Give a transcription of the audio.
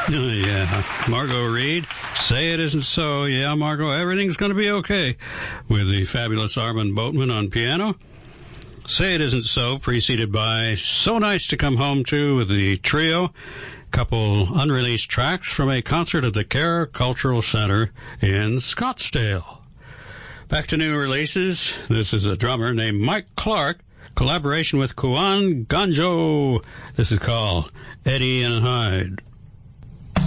Yeah, Margot Reed, Say It Isn't So. Yeah, Margot, everything's going to be okay, with the fabulous Armand Boatman on piano. Say It Isn't So, preceded by So Nice to Come Home To with the trio. Couple unreleased tracks from a concert at the Care Cultural Center in Scottsdale. Back to new releases. This is a drummer named Mike Clark, collaboration with Kuan Ganjo. This is called Eddie and Hyde.